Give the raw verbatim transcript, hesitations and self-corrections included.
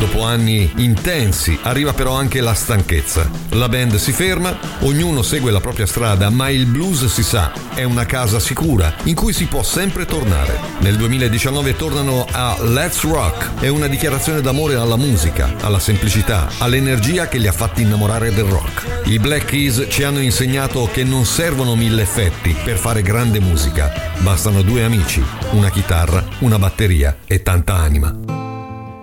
Dopo anni intensi arriva però anche la stanchezza. La band si ferma, ognuno segue la propria strada, ma il blues, si sa, è una casa sicura in cui si può sempre tornare. Nel duemiladiciannove tornano a Let's Rock. È una dichiarazione d'amore alla musica, alla semplicità, all'energia che li ha fatti innamorare del rock. I Black Keys ci hanno insegnato che non servono mille effetti per fare grande musica. Bastano due amici, una chitarra, una batteria e tanta anima.